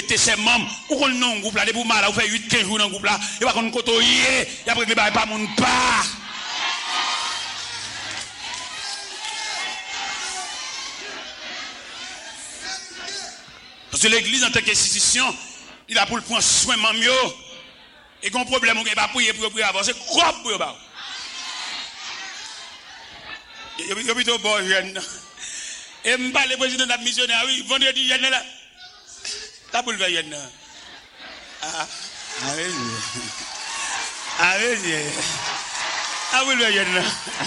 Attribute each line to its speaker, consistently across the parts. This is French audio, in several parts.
Speaker 1: arrêter ses membres, ou qu'on non groupe là, des pour mal, ou fait 8-15 jours dans le groupe là, et pas qu'on côtoyer, et après que pas mon pas. Parce que l'église en tant qu'institution, il a pour le prendre soin de mieux. Et qu'on problème, on ne peut pas prier pour avancer, quoi pour eux. Il y a plutôt bon jeune. Et je parle le président de la missionnaire, oui, vendredi jeune là. T'as pour le faire jeune. Ah oui. Ah oui. Ah pour le faire jeune.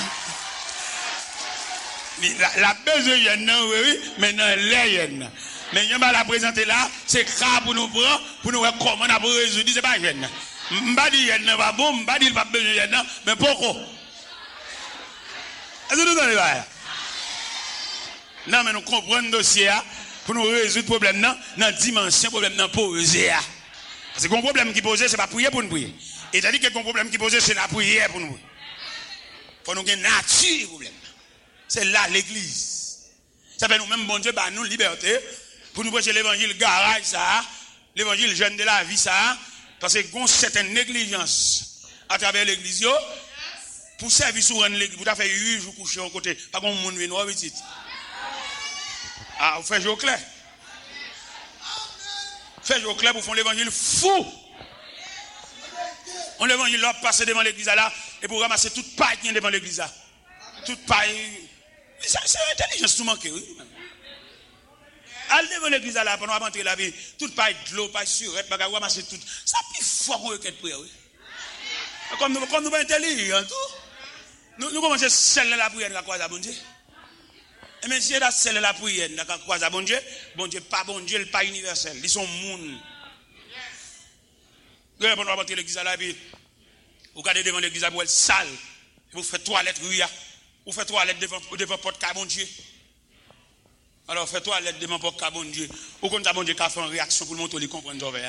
Speaker 1: La besoin jeune, oui, maintenant les jeunes. Mais je vais la présenter là, c'est grave pour nous prendre, pour nous voir comment on a résoudre, c'est pas jeune. Je ne vais pas dire jeune, pas bon, je ne vais pas dire pas besoin jeune, mais pourquoi? Est-ce que nous allons voir? Non, mais nous comprenons le dossier pour nous résoudre le problème dans la dimension, le problème dans posé. Parce que le problème qui pose, ce n'est pas prier pour nous prier. Et c'est-à-dire que le problème qui pose, c'est la prière pour nous. Pour nous gagner nature, le problème. C'est là l'église. Ça fait nous-mêmes, bon Dieu, bah, nous, liberté. Pour nous prêcher l'évangile garage, ça, l'évangile jeune de la vie, ça, parce que y a une certaine négligence à travers l'église, pour servir sur l'église, pour faire 8 jours coucher au côté, pas comme monde vient noir petit. Ah, vous faites jour clair. Faites jour clair pour faire l'évangile fou. On l'évangile là, passer devant l'église là, et pour ramasser toute paille qui est devant l'église là. Toute paille. C'est intelligence tout manqué, oui. Allez devant l'église là, pendant rentrer la vie, toute paille de l'eau, paille surette, bagarre, ramasser tout. Ça plus fort qu'on requête prière, oui. Comme nous sommes intelligents, tout. Nous commençons à sceller la prière de la croix à bon Dieu. Et même si on a scellé la prière de la croix à bon Dieu, pas bon Dieu, pas universel. Ils sont moun. Vous pendant rentrer l'église là, puis vous regardez devant l'église là, vous êtes sale. Vous faites toilette, vous faites toilette devant porte bon Dieu. Alors, fais-toi l'aide de mon porte bon Dieu. Ou quand bon Dieu qui a fait une réaction pour le montrer qu'il comprend d'ouvert.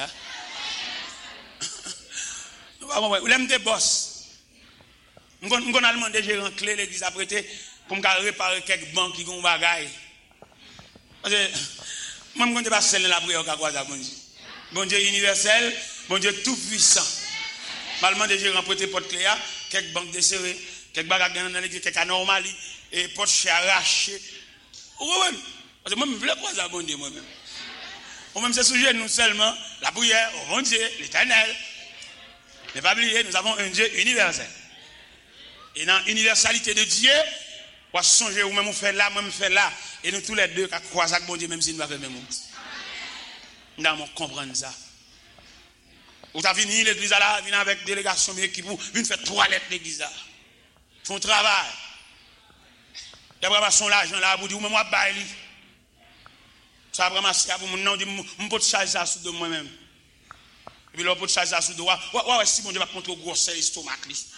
Speaker 1: Vous l'aimez des boss. Nous avons demandé gérant clé l'église à prêter pour me réparer quelques banques qui ont bagaille. Parce que moi, je ne peux pas sceller la prière au quoi bon Dieu. Bon Dieu universel, bon Dieu tout puissant. Je vais demander gérant prêter porte clé, quelques banques desserrées, quelques bagages dans l'église, quelques anomalies, et porte chez arraché. Parce que moi, je veux croire à bon Dieu moi-même. Moi-même, c'est sujet nous seulement, la prière, au bon Dieu, l'éternel. Ne pas oublier, nous avons un Dieu universel. Et dans l'universalité de Dieu, on va songer ou même on fait là, même fait là. Et nous tous les deux, qui croisons avec bon Dieu, même si nous ne faisons pas même chose. Nous allons comprendre ça. Vous avez fini l'église là, venez avec délégation, mais qui vous venez faire toilette l'église là. Font travail. Il y a vraiment son l'argent là, vous dites, moi, je vais ça va ramasser pour mon nom, je peux charger ça sous de moi-même. Et puis là, je peux charger ça sous de moi. Ouais, si bon Dieu va contre gros estomac.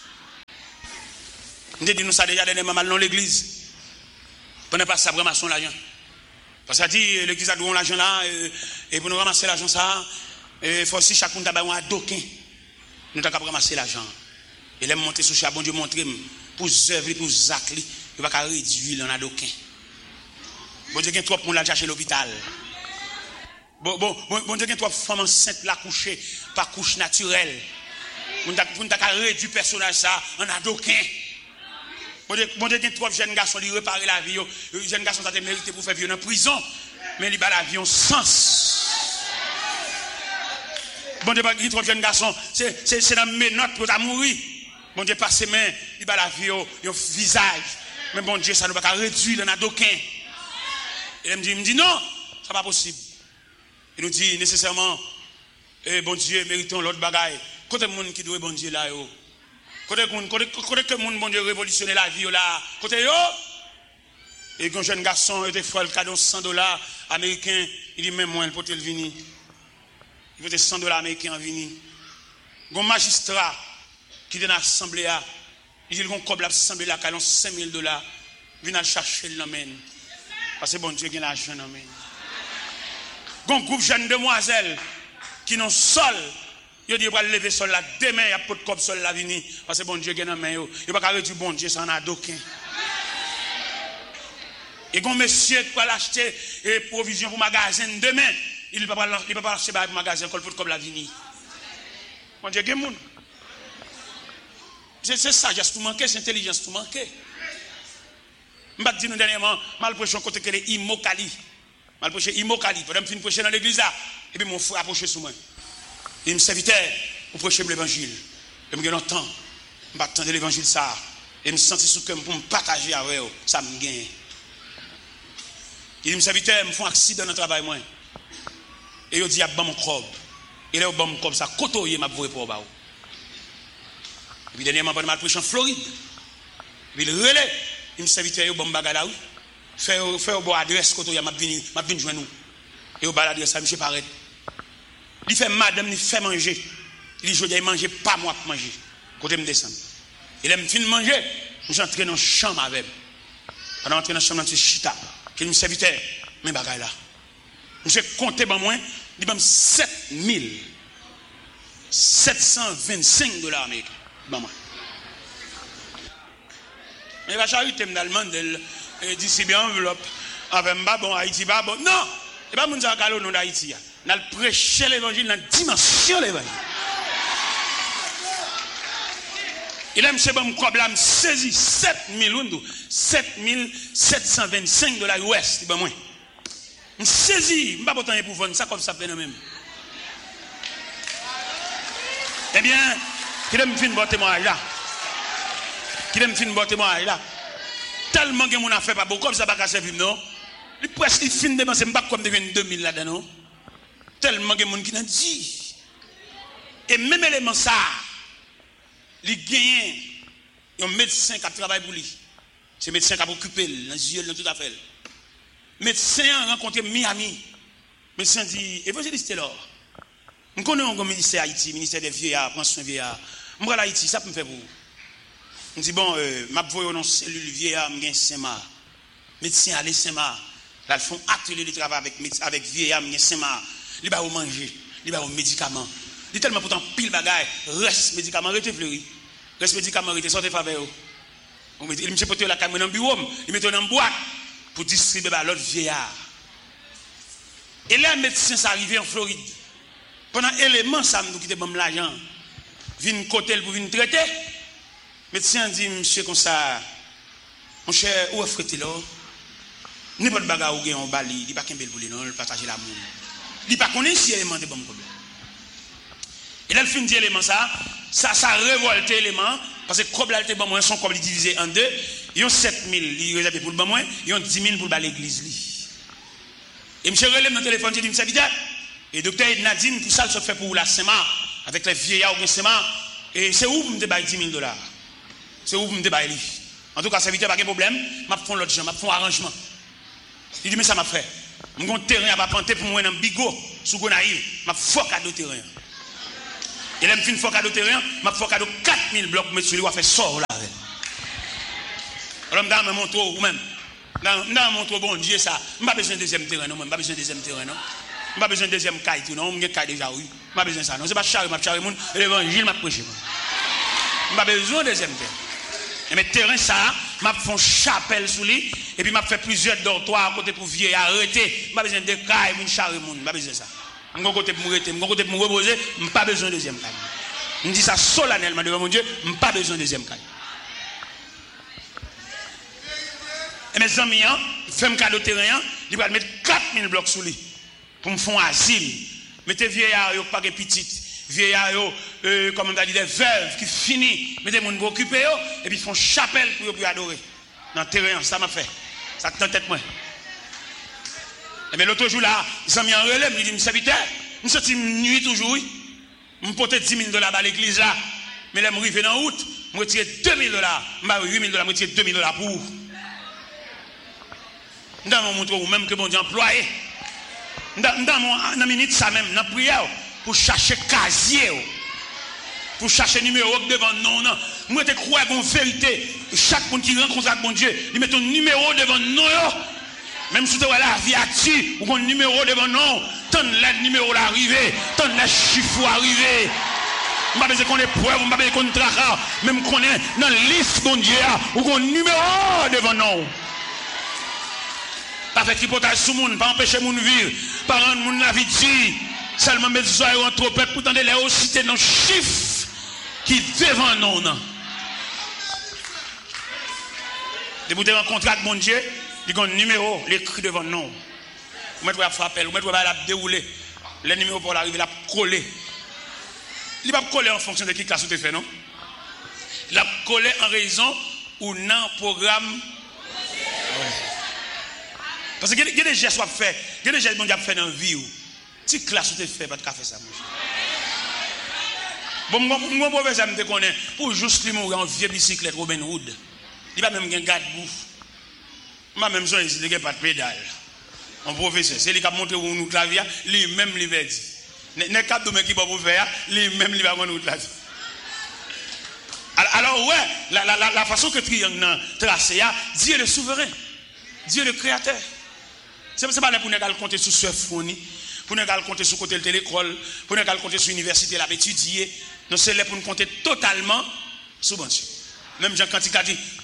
Speaker 1: Je dis nous ça déjà dernièrement mal dans l'église. Pour ne pas ça ramasser l'argent. Parce que ça dit, l'église a donné l'argent là, et pour nous ramasser l'argent ça, il faut aussi chacun d'avoir un doquin. Nous avons ramasser l'argent. Et là, monter sur chaque bon Dieu, montrer pour œuvrer, pour zacler, il va réduire dans un doquin. Bon Dieu, il y a trop de monde à chercher l'hôpital. Bon Dieu, il y a trop de femmes enceintes là coucher, par couche naturelle. Vous n'avez réduit le personnage ça en adoquin. Bon Dieu, il y a trop de jeunes garçons qui réparent la vie. Les jeunes garçons ont mérité pour faire vivre en prison, mais ils ont la vie en sens. Bon Dieu, il y a trop de jeunes garçons, c'est dans mes notes pour mourir. Bon Dieu, passe main, il a la vie au visage. Mais bon Dieu, ça ne va pas réduire dans adoquin. Et il me dit non, ça n'est pas possible. Il nous dit nécessairement, bon Dieu, méritons l'autre bagaille. Côté le monde qui doit bon Dieu là, côté que le monde, bon Dieu, révolutionner la vie là, côté yo. Et quand jeune garçon était folle, cadeau $100 américains, il dit même moi, il peut le venir. Il peut $100 américains en venir. Un magistrat qui est dans l'assemblée, il dit qu'on coble l'assemblée là, qui a $5,000, vient chercher le domaine. Parce que bon Dieu, il y a l'argent dans main. Un groupe de jeunes demoiselles qui n'ont sol, ils disent qu'ils vont lever sol là demain, il n'y a pas de cop sol là venir. Parce que bon Dieu, il y a dans main. Il n'y a pas de bon Dieu, ça n'a d'aucun. Et quand monsieur qui va l'acheter provision pour le magasin demain, il ne peut pas acheter un magasin comme la vini. Mon Dieu, quel monde. C'est sagesse tout manqué, c'est intelligence tout manqué. Je vais dire dernièrement, mal prêché un côté que les Imokali. Mal prêché Imokali. Pendant que je prêcher dans l'église là, et puis mon frère approché sur moi. Il me servitait pour prêcher l'évangile. Et je me dis, temps, je vais attendre l'évangile ça. Et me sentir sous cœur pour me partager avec eux. Ça me gagne. Il me servitait, me font un accident dans le travail. Moi. Et il dit, il y a mon crobe. Et là, il comme ça, côtoyer ma voix pour bas. Et puis dernièrement, pendant que je prêche en Floride. Et puis le relais, il me servitait, il bon bagarre là. Fait au bon adresse, côtoyer, m'a venu joindre nous. Et au bas l'adresse, ça me paraît. Il fait madame, il fait manger. Il dit, il mange pas moi pour manger. Côté me descend. Il aime fin manger. Je suis entré dans la chambre avec. Pendant entrer dans la chambre, je suis chita. Il me serviteur, mais bagaille là. Je suis compté par moi, il m'a 7.725 $. Maman. Mais la charité me demande, elle dit c'est bien enveloppe. Avec moi, bon, Haïti, pas bon. Non! Et pas mon zakalo non d'Haïti. On a prêché l'évangile dans la dimension de l'évangile. Il a monsieur bon quoi me saisi 7.725 $ US, ben moi. Me saisi, me pas pourtant pour vendre ça comme ça fait même. Eh bien, qu'il aime fin bon témoignage là. Qu'il aime fin bon témoignage là. Tellement que mon affaire pas beaucoup comme ça pas servir non. Il presque fin dépenser pas comme devient 2000 là-dedans non. Tellement que mon qui n'a dit. Et même élément ça il gagne un médecin qui travaille pour lui. C'est un médecin qui a occupé dans les yeux, dans tout à fait. Le médecin a rencontré Miami. Le médecin dit, évangéliste là. Je connais un ministère Haïti, ministère des vieillards, pension vieillards. Je vais à Haïti, ça peut me faire pour vous. Je dis, bon, je vais voir dans cellule vieillard, je vais Saint-Marc. Médecin allez Saint-Marc. Là, ils font atelier de travail avec vieillard, je vais Saint-Marc. Ils vont manger, ils vont médicaments. Il tellement pourtant pile bagaille, reste médicament, reste fleuri. Reste médicament, reste sortez faveur. Il me porte la caméra dans le bureau, il met dans une boîte pour distribuer à l'autre vieillard. Et là, le médecin s'est arrivé en Floride. Pendant l'élément, ça me dit que l'argent. Vient côté pour venir traiter. Le médecin dit, monsieur, comme ça, mon cher, où est-ce que tu es là? N'importe bagarre ou gain en bali, il n'y a pas qu'un bel boulot, non, il partage l'amour. Il n'y a pas qu'on est si élément de bon problème. Et là, le fin dit élément ça révolte l'élément, parce que comme là, bon moins, son comme divisé en deux, ils ont 7000, ils réservent pour le bon moins, ils ont 10 000 pour l'église. Et M. relève dans le téléphone, il dit, monsieur Vidal, et docteur Nadine, tout ça, se fait pour la Saint-Marc, avec les vieillards ou Saint-Marc, et c'est où vous me débaillez 10 000 $? C'est où vous me débaillez? En tout cas, ça ne pas de problème, je vais faire l'autre genre, je vais faire un arrangement. Il dit, mais ça m'a fait. Je vais un terrain à planter pour moi dans Bigot, sous Gonaïve, je vais faire cadeau terrain. Et là, je fais une fois cadeau terrain, je vais faire cadeau 4000 blocs, monsieur, il va faire sort là. Alors, je vais montrer ou même. Je vais montrer bon Dieu ça. Je n'ai pas besoin de deuxième terrain, non. Je n'ai pas besoin de deuxième terrain, non. Je n'ai pas besoin de deuxième caille, non. Je n'ai pas déjà, oui. Je n'ai pas besoin de ça, non. Ce n'est pas charré, je charré, l'évangile m'a prêché. Je n'ai pas besoin de deuxième terrain. Et mes terrains, ça, je fais une chapelle sous lui, et puis je fais plusieurs dortoirs à côté pour vieux arrêter. Je n'ai pas besoin de caille, pour charrer, je n'ai pas besoin de ça. Je n'ai pas côté pour m'arrêter, je n'ai côté pour me reposer, je n'ai pas besoin de deuxième caille. Je dis ça solennellement devant mon Dieu, je n'ai pas besoin de deuxième caille. Et mes amis, ils font un cadeau terrain, ils vont mettre 4000 blocs sous lui pour me faire un asile. Mettez vieillards, pas de petites, vieillards, comme on a dit, des veuves qui finissent, mettez les gens pour occuper, et puis ils font chapelle pour adorer. Dans le terrain, ça m'a fait. Ça tente tête moi. Et bien l'autre jour là, ils ont mis en relève, ils disent, monsieur Viter, nous sommes une nuit toujours, je me porte 10 000 $ à l'église là, mais là, je me arrive en août, je me retire 2 000 $, je me 8 000 $, je me retire 2 000 $ pour vous. Dans mon montre ou même que mon Dieu employé. Dans mon minute ça même, dans la prière, pour chercher casier, pour chercher numéro devant non, non. Moi, je crois qu'on vérité. Chaque monde qui rencontre avec mon Dieu, il met un numéro devant non. Même si tu as la viature, ou un numéro devant non, tant le numéro l'arrivée, tant le chiffre arrivé. Je ne sais pas qu'on est preuve, je ne sais pas qu'on est tracas, même qu'on est dans la liste mon Dieu, ou un numéro devant non. Pas faire tripotage sur le monde, pas empêcher mon vivre, parents, mon la vie dit, seulement mes oreilles ont trop peur pour tendre les hauts citer nos chiffres qui devant nous. De vous rencontrer avec mon Dieu, il y a un numéro, l'écrit devant nous. Vous mettez à frapper, vous mettez à dérouler. Les numéros pour l'arrivée, il a collé. Il va coller en fonction de qui classe vous fait, non? Il a collé en raison ou non programme. Parce que il y a des gestes à faire, il y a des gestes que fait dans la vie. Si classe vous fait, pas de café ça. Bon, moi, professeur, je me connais pour juste lui mourir en vieux bicyclette Robin Hood. Il va même gagner garde-bouffe. Moi, même si il n'y a pas de pédale. Mon professeur, c'est lui qui a montré où nous clavier, lui-même lui va dire. N'est pas de qui va vous faire, lui-même lui va nous clavier. Alors, ouais, la façon que triangle tracé, Dieu est le souverain, Dieu est le créateur. C'est pas là pour nous compter sur ce fourni, pour nous compter sur côté de l'école, pour nous compter sur l'université, là, étudier. Non, c'est là pour nous compter totalement sur bon Dieu. Même Jean quand il a dit,